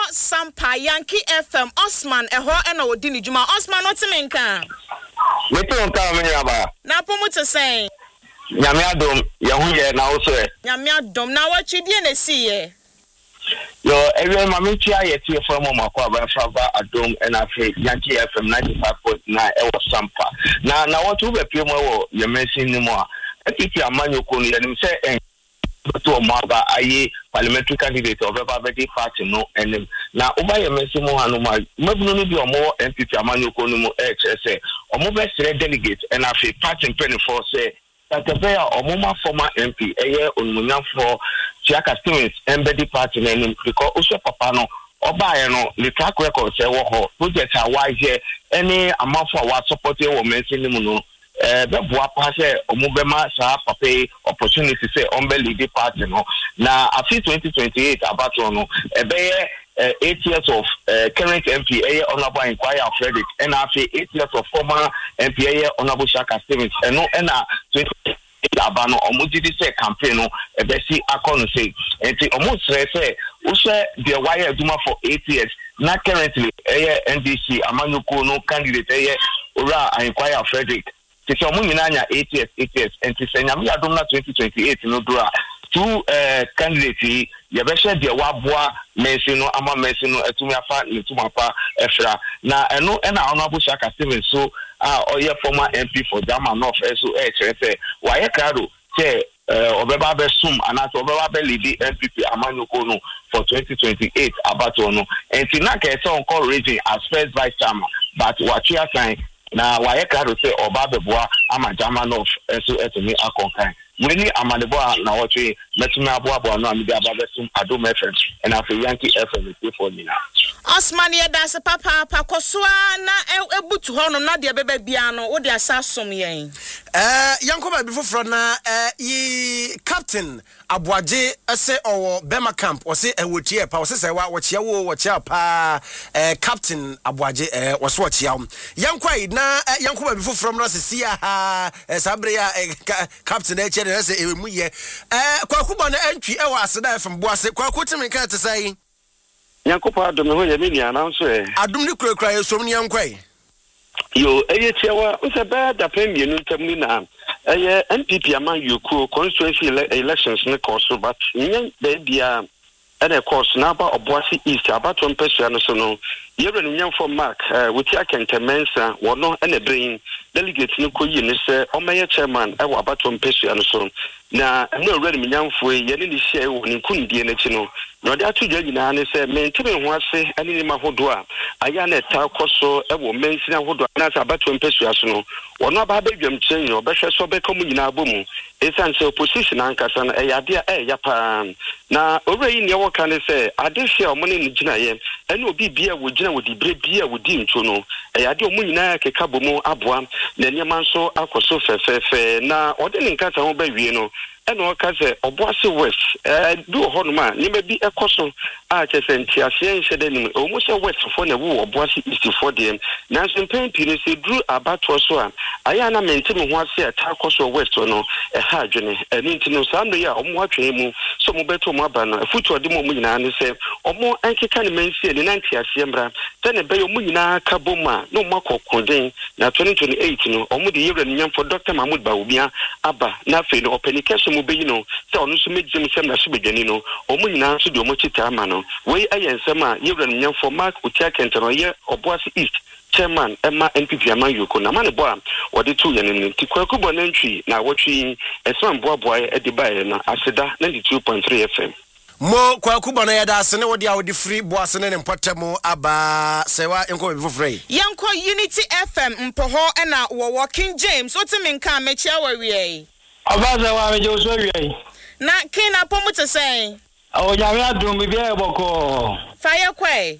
Sampa Yankee FM Osman eho ena odi ni djuma Osman no timenka Meto nka amenyaba na pomu te sen Nyame adom ye hu ye na wo so e Nyame adom na watwidie na si ye Yo ewe mama tia ye tie from makwa ba fa adom ena fe Yankee FM 95.9 e wo Sampa na watu be pie mo wo ye mention ni mo a etipi amanyoko no ye nim se to maga aye parliamentary candidate of Everybody Party no enem na oba ye mention mo hanu ma mabunu no bi omo MPP amanyoko no mo say omo be sere delegate ena fe party penifo say Tatebeya omuma former MP eye onmunyafo Chiaka Stevens Everybody Party nenim because also papa no oba ye no the track record say wo ho project a wa here any amafo wa support e wo mention ni mu no beboa pa say omubema sa papa opportunity say ombe lead party no na afi 2028 abato no ebeye 8 years of current MP Honorable Inquiry Frederick and after 8 years of former MP Honorable Chiaka Stevens and no and 20 abano omudidi say campaign no ebesi akonu say enti almost say ushe the wire duma for 8 years na currently NDC amanyoko no candidate ora Inquiry Frederick tisi omu nyina 8 years enti say nyame adom na 2028 no dura two candidates yebeshe de waboa mention no ama mention no etumi afa nitumapa efra na eno na Honorable Chiaka Stevens so oye former MP for Jama North so say waye krado say obeba be sum anato obeba be lead MPP amanyoko no for 2028 abato no enti na ka say on call region as first vice chairman but wachi assign na waye krado say oba beboa ama Jama North so etumi akonkan Mweni amadeboa na watwe metumi aboa no amide ababesum Adom FM and afi Yankee FM for Nina. Osman ye dance papa pakoswa na ebutu ho no na de beba bia no wo de asasom yen. Yankoba before na yi captain Abuaje ese owo Bema camp o se ewotie pa o se wa chia wo chia pa captain Abuaje o so chia yankwai na yankoba before from na se sia ha sabre ya captain e chere se emu ye kwakuba na antwi e wa aseda fm boase kwakotimi kan te sai Yankopa adom ho ye mini announce adom ni kurakura ye som ni yankwai yo eye chewa o se ba da premier no tam ni na eye MPP aman yoku constituency elections ne course but nyen da bia ene course na ba Obuasi East abato mpesua no so no yero ni nyamfo mark wuti akentemensa wono ene bring delegate no koyi ne se omeye chairman e wa abato mpesua no so na no already nyamfo ye ne share wo ni kundie na chi no no de atu nyina ne se mentime ho ase ane ni mahodo a aya na ta koso e wo mensina hodo na sa abato mpesua so no wono aba badwam chen yo behwe so be komu nyina abomu esan se opposition ankasa na e yade e ya pa na owei ne wo kan se ade hye o mo ne nyina ye ene obi bia wo gyina wo di bre bia wo di ncho no e yade o mo nyina keka bomu aboa na nyema nso akoso fefefe na ode ne nkata ho ba wie no ene o ka se Obuasi West du honoma nyema bi ekoso a chesenti ase nhede nim o mo se West for na wo Obuasi East for dem na so mpempi ne se dru abato so a aya na mentime ho ase ta koso West no e ha adwene eni ntino sa ndo ya o mo atwe mu so mo beto mo aba no afutu ode mo nyina ne se o mo ankeka ne mensi ne nanti ase mbra tane be yo mo nyina ka boma no mo akokoden na 2028 no o mo de yewra nyam for Dr. Mahmoud Bawumia aba na fe no openikeso mo be yi no se onu so mejim sem na so bedani no o mo nyina so de o mo chita ama no we ayensem a yewra nyam for Mark Utia Kentero ye Obuasi East chairman Emma NPP aman yoko na mane boa wode tu yenim ti kwakubo nantwi na wotwi esman boaboa e de bae na aseda 92.3 FM mo kwakubo na yada asene wode a wode free boase ne mpotamo aba sewa enko be fofrey yanko Unity FM mpoho na wo King James otimi nka mechia wawie abaza wa mejo so wie na kina pomu te sei o nyame adom bibia boko fire kwai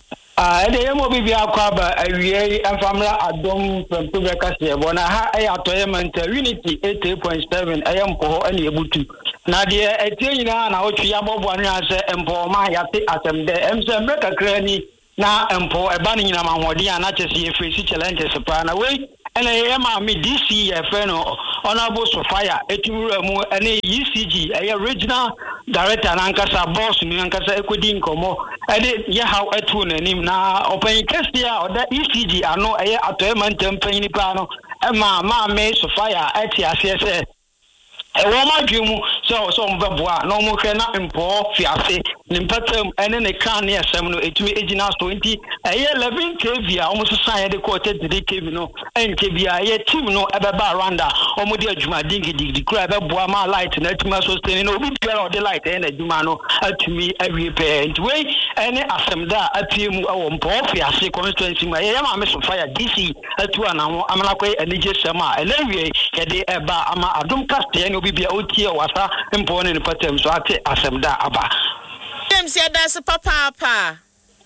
ede yemo bibia akwa ba awie amfamla adom pempo be kase bona ha ayatoye manta Unity 88.7 ayempo ene ebutu na de etie nyina na otwi abobo anu ase empo ma yate asemde emse mreka krani na empo eba ni nyina mahodi ana chese ye face challenges pa na we ene ye ma mi DC ye fe no Honorable Sofia etumura mu ene ECG eye regional director na nkasa boss ni nkasa ekodi nkomo ade ye how etu nanim na open kesia oda ECG ano eye atoyman tempan nipa no ma me so fire eti asese Woma Jumu, so Mbabwa, no more can not import Fiase, Nimpatum, and then a can near Seminole, it may age 20, a year 11 KV, almost a sign the quoted the Kevino, and KV, yet Timno, Ababa Randa, or Modia Juma Dingy, the crab of Buama light, and Etuma sustaining, no big girl delight, and a Jumano, to me every parent way, and Asamda, a team of Fiase constituency, my Yama Miss Fire DC, at one, I'm not quite a DJ Sama, and anyway, Kade Eba, Ama Adum Castian. Bibia otie wasa impone ne patem so ate asemda aba James ya das papa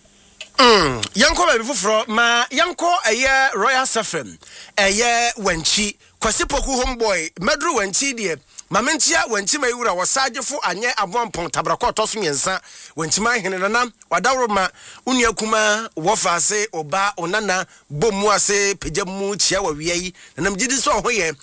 yanko ba bifufro ma yanko eye Royal Safem eye wanchi kwasipoku homeboy medru wanchi de mamentia wanchi mayura wasagefo anye abompon tabrakọ toso nyensa wanchi ma hene nana wadawroma unuakuma wofase oba onana bomu ase pejamu chia wa wiei nanam gidi so hoye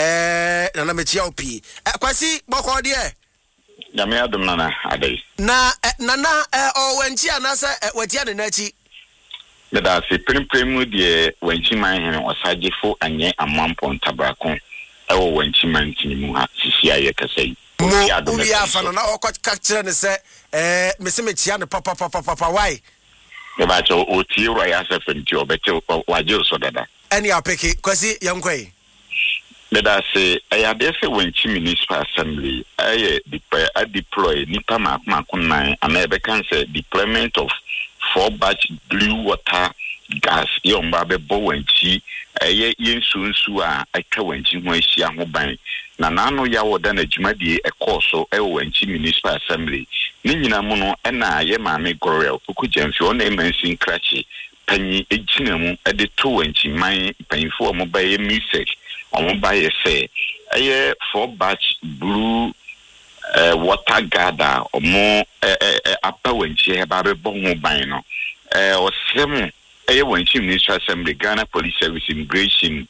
nanam chia opi kwasi boko de Yame adum nana adai na nana o wanchi anasa watia ne nachi Beda se premu de wanchi ma hene wasagefo anye abompon tabrakọ ewo wanchi mantini mu ha sisi aye kasai mo ya fana na o kakire ne se mese me chia ne papa why e ba cho o ti Royal Safem ti obete waje so dada ani apeke kwasi yankwai Beda se ayade se wanchi municipal assembly aye deploy nipa makunan ana ebe kan se deployment of 4 batch blue water gas yomba be bo wanchi eye yensunsu a aka wanchi ho ahia ho ban na nano ya woda na dwumadie ekoso wanchi municipal assembly ni nyina mu no na ye maame gorel okujamfi ona emansin krachi panyi ejina mu de to wanchi man panfo mo ba ye music omo ba ye se eye 4 batch blue water gather omo apa wanchi he ba be bo ho ban no osem wanchi municipal assembly Ghana Police Service Immigration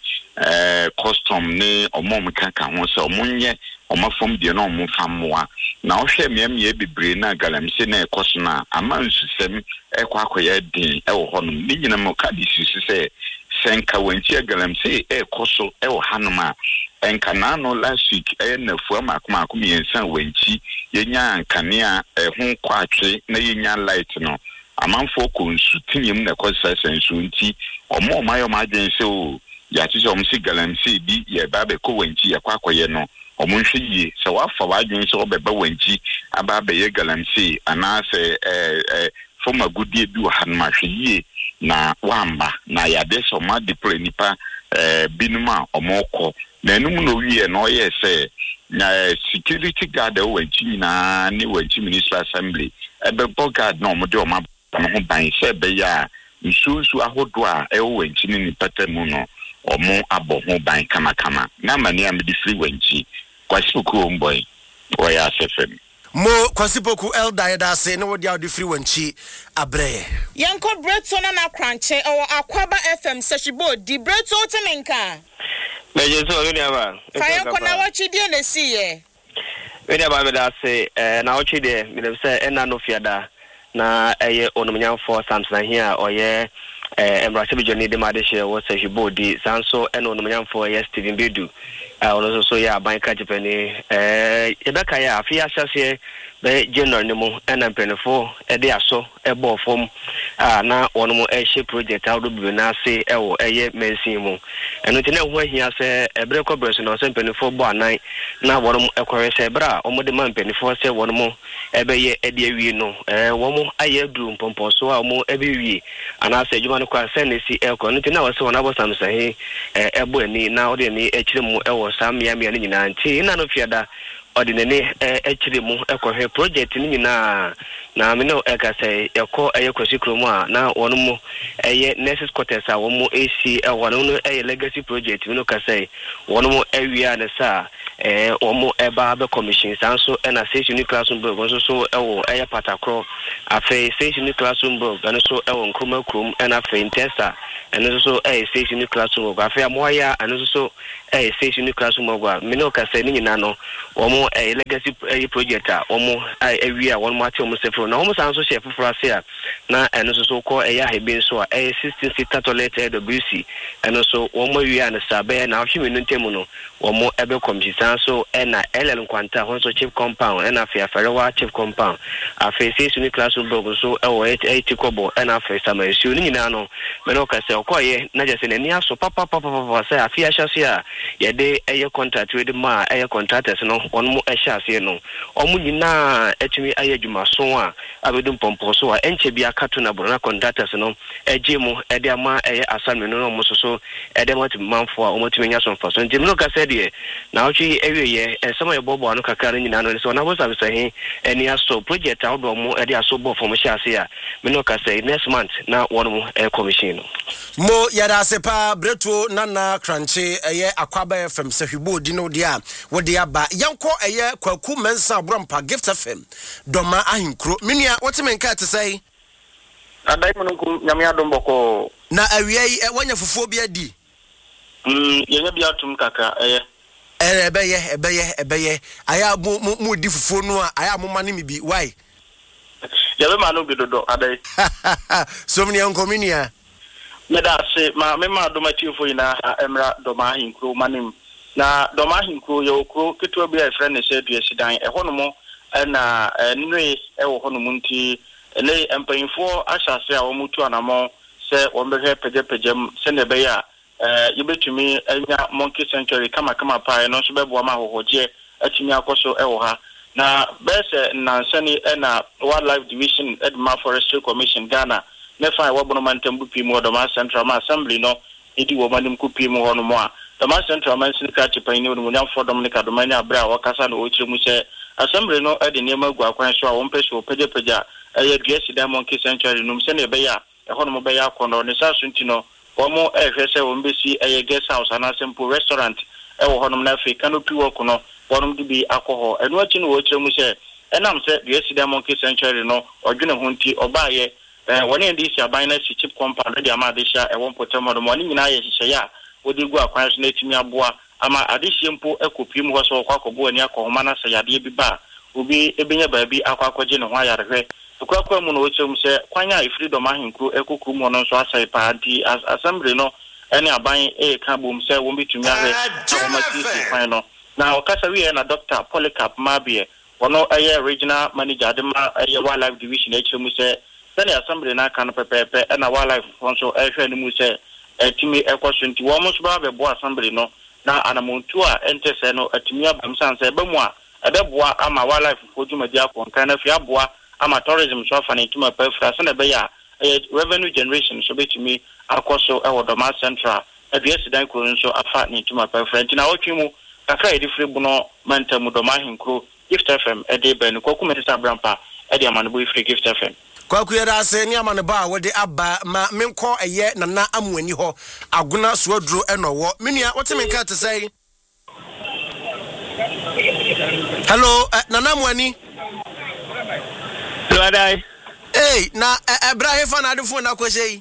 custom ne omom kaka ho se omonye omafom de na omfamoa na ohwe miamie bebre na galamse na ekoso na amansusem ekwakoya din ewo honom ni nyina mo ka disusu se senka wanchi galamse ekoso ewo hanoma enka na no last week nafu amakoma yensan wanchi yenya ankanea ho kwatwe na yenya light no amanfo konsu tinyem na kwasa nsu nti omo mayo magense o ya tise omsi galamse bi ye ba be ko wanchi ya kwakoye no omo nhweye se wafa wagense obeba wanchi aba be ye galamse ana se forma gudie bi wa hanma hweye na wamba na ya deso ma deploy nipa binuma omoko na enum no wie no ye se na security guard wanchi na ni wanchi municipal assembly ebe bogard no mo de oma ho ban se be ya nsusu ahodo a wanchi ni patemu no omo abo ho ban kama na mani am di free wanchi kwasipoku homeboy Royal Safem mo kwasipoku elda da se no wodi out di free wanchi abre yanko breton na kranche o akwaba FM seshibo di breton temenka meje so ni aba fa yanko na wachi die na siye we aba me da se na wachi de me dem se ena no fiada na eye onomnyamfo Samson here oye emrase bijoni de madeshe wo seshibo di sanso ena onomnyamfo ye Steven Bedu ono so ya banka jepani ebeka ya afia hyase be general ni mu ena mpenefo de aso ebo fom na ono mu ehye project awdo bi na ase ewo eye mensin mu eno tene ho ahia se ebre kobreso no se mpenefo bo anan na wono mu ekwere se bra omo de man mpenefo se wono mu ebe ye ede awie no wo mu aye duru mpompo so a omo ebe wie ana se adwuma no kwa se ne si ekọ no tene wose wona bo Samson he ebo ani na ode ni ekire mu ewo samia ni nyina nti na no fiada ordinary ekire mu ekohwe project ni nyina na me no eka say ekọ eyekosi kromu a na wono mu eye nurses quarters a wo mu AC wono no eye legacy project me no ka say wono mu awia ne sa wo mu eba be commission sanso na station ni classroom bro so ewo eye patakro afa station ni classroom bro na so ewo nkroma krom na afa intesa eno so station ni classroom bro afa amoya eno so station ni class mo gwa me no ka say ni nyina no omo legacy project a omo wi a won mo ate omo sefro na omo san so chef for ase a na eno so ko hebin so a 16 seater toilet WC eno so omo wi a na sabe na hwemi no ntemu no omo ebe computer so na LL Nkwanta hon so chief compound na Afarewa chief compound afa station ni class mo so ewo 80 kobo na afa samasu ni nyina no me no ka say okoye na je say na ni aso papa say afia hyase a yede contract with ma contractors no on mo hyase no omo nyina etimi ayadwuma so a abedum pompo so a enche bia kato na bro na contractors no ejemu ede ama assignment no mo so ede mo manfo a omo timi nya so mfa so ntim no ka say de na otwi ewiye some ye bobo anu kakara nyina no so na bo sabe say eni aso project a do mo ede aso bo form hyase a me no ka say next month na one mo commission no mo yada sepa breto nana kranche Akwaba FM Sehwibo dino dia wo dia ba yanko kwaku mensa abrompa Gift FM doma ahinkro menua wotemenka te sei adai munku nyame adomboko na awiei wanya fufuo bi adi yenya bi atum kaka ebeye aya mu di fufuo no a aya mo mane mi bi why yabe ma no bi dodo adai so mni yanko menua meda se ma mema domatifo ina emra doma hinkro manim na doma hinkro ye okro keto bi e friend se duesidan honomo na nwe wo honomo nti ne empanyfo ahyase a wo mutu anamo se wo behwe pejepejam se ne be ya yebetumi anya monkey sanctuary kama pa no so bebo ma hohoje atumi akoso wo ha na bese nansani na wildlife division edma forestry commission Ghana nefa wabono mantambu pimu Doma Central ma assembly no edi wo manim ku pimu hono mo a Doma Central man sika chipani no nyam for Dominica Domania bra wakasa no ochire mu se assembly no edi nema gu akwan so a wo mpese wo peja duesi Diamond Sanctuary no se ne be ya hono mo be ya kono ne sa sunti no wo mo ehwese wo mbesi guest house ana simple restaurant wo hono na fe canopy work no wonom de bi akoho eno achi no wo ochire mu se enam se duesi Diamond Sanctuary no odwene ho nti obaye woni ndi si aban na si chip compound de ama adesha won potemo do moni nyina ye hihye ya wodi gu akwan so na etimi aboa ama adehye mpo ekopim ho so kwakobo ani akohoma na se yade bi ba obi ebenya baabi akwakoje ne ho ayarehwe kwakwa mu no ochem se kwanya ifreedom ahinkru ekokru mu no so asai party assembly no ene aban ka bom se won bitumi ahwe awomati si kwan no na okasa wi na Dr. Polycarp Mabie wono regional manager de ma wildlife division echemu se sani assembly na kan pepepe na wildlife fonso ehwe ni mu se etimi ekwosunti wo mo so ba be bo assembly no na anamuntu a entese no etimi abamsan se be mu a ebeboa ama wildlife fodumadi akonkan na fi aboa ama tourism so fa na etuma pefra se na be ya revenue generation so betimi akoso e Doma Central abiesi dan kuro nso afa na etuma pefra ntina otwimu kakra edi free buno mantamu Doma hinkro Gift FM ede ben kwaku metisa brampa ede amanbo free Gift FM kwaku yada se ni amane ba wode aba ma menko nana amuani ho aguna suaduro enowo menua wotemenka te sei hello nana amuani hello adai na Ibrahim fana de phone na kwese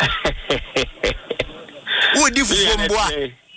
wodi fufu mboa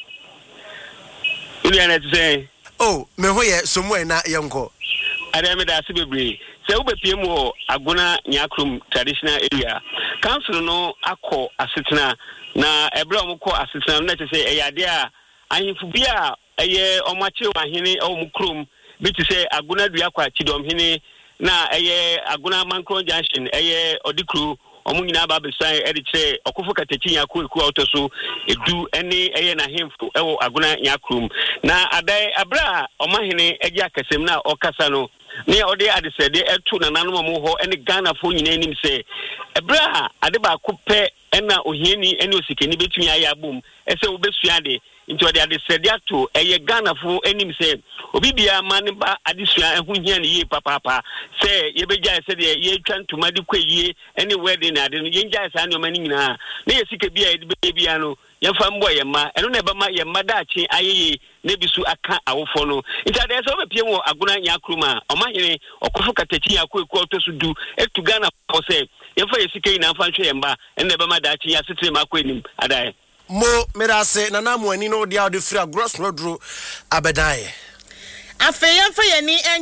uli ana te sei me ho ye somu na yenko adai me da se bebre se wo bepiem wo aguna nyakrum traditional area council no akọ asetena na ebra omukọ asetena na tese eyade a ahimfu bia eye omache wahene omukrum bi tese aguna dua kwa chidom hene na eye aguna mankro junction eye odikru omunyina ba besan ediche okofo katechi nyako eku autoso edu ene eye na himfu ewo aguna nyakrum na adai abra omahene eje akasem na okasa no ne ode adesede etu na nanom mo ho ene Ghana fo nyina nim se ebra ade ba kopɛ ena ohieni ene osikeni betumi ayabum ese obesua de nti ode adesede ato eye Ghana fo enim se obi bia mane ba adesua ehu hia ne yi papa se yebeja ese de ye twantuma de kweyie ene wedding ade no yenja ese ane omani nyina na yesika bia de bia no yemfa mbo yemma eno na bema yemma dachi ayeye na bisu aka awofo no nti ade so bepie wo aguna nyakruma omahene okofo katachi yakọ eku otosu du etu Ghana for say yemfa yesika ina fa nhwe yemba eno na bema dachi ya setre makọ enim adae mo merase na mu ani no dia de fira gross rodro abedaye afei yɛmfa yɛni